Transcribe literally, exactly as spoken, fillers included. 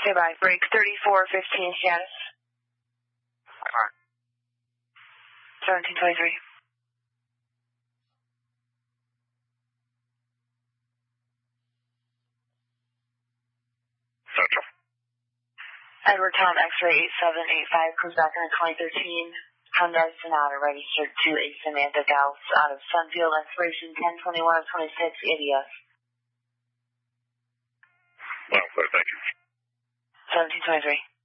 Okay, bye. Break thirty-four fifteen status. Alright. seventeen twenty-three. Central. Edward Tom X-ray eight seven eight five comes back in twenty thirteen. Hyundai Sonata registered to a Samantha Gauss out of Sunfield, expiration ten twenty-one of twenty-six, A D S. Well, clear, thank you. seventeen twenty-three.